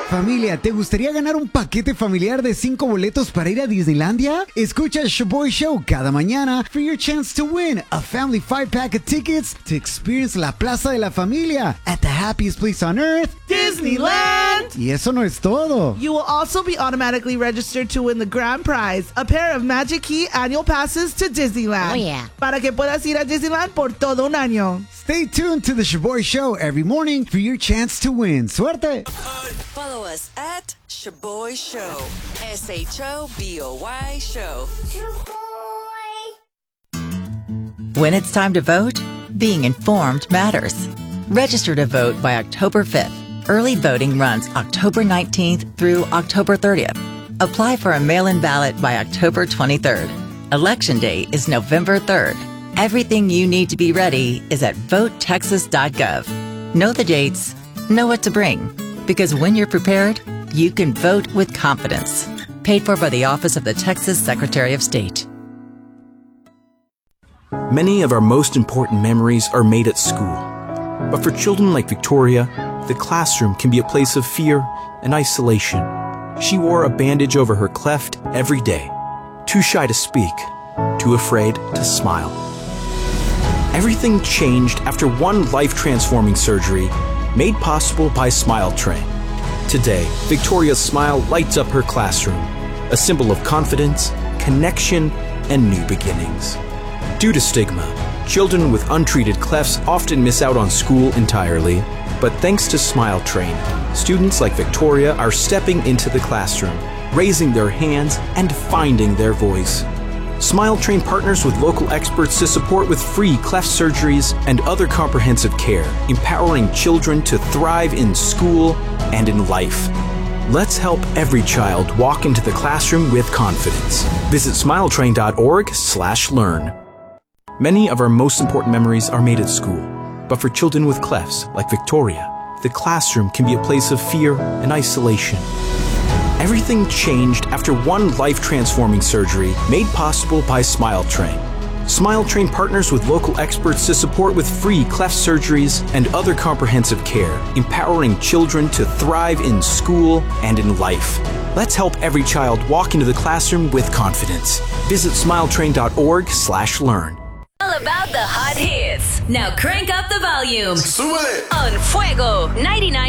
Familia, ¿te gustaría ganar un paquete familiar de 5 boletos para ir a Disneylandia? Escucha el Shaboy Show cada mañana for your chance to win a family 5-pack of tickets to experience la Plaza de la Familia at the happiest place on earth, Disneyland! Y eso no es todo. You will also be automatically registered to win the grand prize, a pair of Magic Key annual passes to Disneyland. Oh, yeah. Para que puedas ir a Disneyland por todo un año. Stay tuned to the Shaboy Show every morning for your chance to win. Suerte! Follow us at Shaboy Show. SHOBOY Show. When it's time to vote, being informed matters. Register to vote by October 5th. Early voting runs October 19th through October 30th. Apply for a mail-in ballot by October 23rd. Election day is November 3rd. Everything you need to be ready is at votetexas.gov. Know the dates, know what to bring, because when you're prepared, you can vote with confidence. Paid for by the Office of the Texas Secretary of State. Many of our most important memories are made at school. But for children like Victoria, the classroom can be a place of fear and isolation. She wore a bandage over her cleft every day, too shy to speak, too afraid to smile. Everything changed after one life-transforming surgery made possible by Smile Train. Today, Victoria's smile lights up her classroom, a symbol of confidence, connection, and new beginnings. Due to stigma, children with untreated clefts often miss out on school entirely, but thanks to Smile Train, students like Victoria are stepping into the classroom, raising their hands, and finding their voice. Smile Train partners with local experts to support with free cleft surgeries and other comprehensive care, empowering children to thrive in school and in life. Let's help every child walk into the classroom with confidence. Visit smiletrain.org/learn. Many of our most important memories are made at school, but for children with clefts like Victoria, the classroom can be a place of fear and isolation. Everything changed after one life-transforming surgery made possible by Smile Train. Smile Train partners with local experts to support with free cleft surgeries and other comprehensive care, empowering children to thrive in school and in life. Let's help every child walk into the classroom with confidence. Visit smiletrain.org/learn. All about the hot hits. Now crank up the volume. Súbele. On Fuego 99.